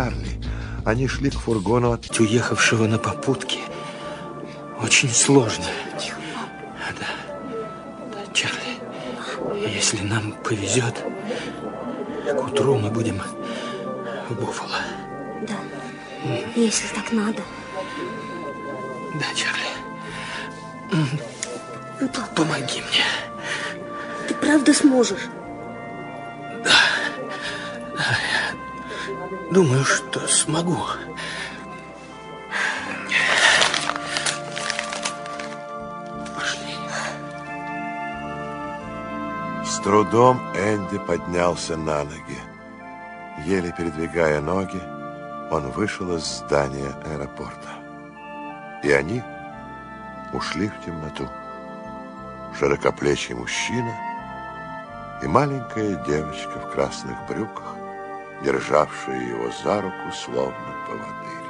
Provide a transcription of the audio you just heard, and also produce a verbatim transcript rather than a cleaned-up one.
Чарли. Они шли к фургону от уехавшего на попутке. Очень сложно. Тихо, пап. Да. Да, Чарли, если нам повезет, к утру мы будем в Буффало. Да, если так надо. Да, Чарли. Папа, Помоги мне. ты правда сможешь? Да. Да, я думаю, что смогу. Пошли. С трудом Энди поднялся на ноги. Еле передвигая ноги, он вышел из здания аэропорта. И они ушли в темноту. Широкоплечий мужчина и маленькая девочка в красных брюках, державшая его за руку, словно поводырь.